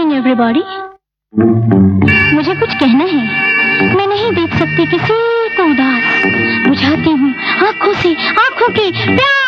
Morning everybody. मुझे कुछ कहना है। मैं नहीं देख सकती किसी को उदास। बुझाती हूँ आंखों से आंखों के प्यार।